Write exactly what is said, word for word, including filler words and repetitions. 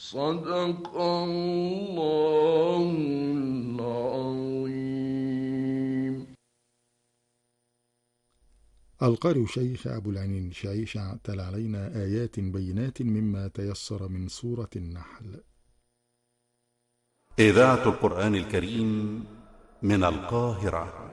صدق الله العظيم. القارئ الشيخ أبو العنين شعيشع تلا علينا آيات بينات مما تيسر من سورة النحل. إذاعة القرآن الكريم من القاهرة.